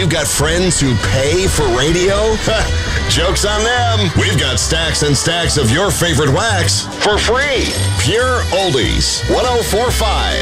you've got friends who pay for radio? Joke's on them. We've got stacks and stacks of your favorite wax for free. Pure Oldies 104.5.